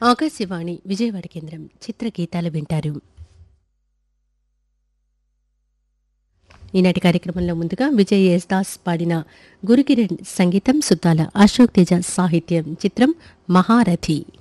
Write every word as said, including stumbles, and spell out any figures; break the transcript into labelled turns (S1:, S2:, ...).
S1: ఆకాశవాణి విజయవాడ కేంద్రం చిత్రగీతాలు వింటారు. ఈనాటి కార్యక్రమంలో ముందుగా విజయ్ ఎస్ దాస్ పాడిన గురుకిరణ్ సంగీతం, సుద్దాల అశోక్ తేజ సాహిత్యం, చిత్రం మహారథి.